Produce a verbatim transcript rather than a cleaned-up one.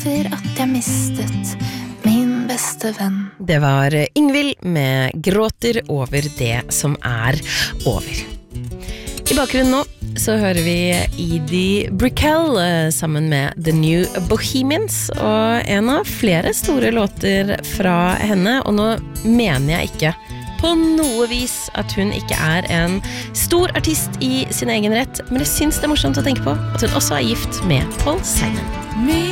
for at jeg mistet min beste venn. Det var Ingvild med Gråter over det som er over. I bakgrunnen nå så hører vi Edie Brickell sammen med The New Bohemians, og en av flere store låter fra henne, og nå mener jeg ikke på noe vis at hun ikke er en stor artist i sin egen rett, men jeg synes det er morsomt å tenke på at hun også er gift med Paul Simon.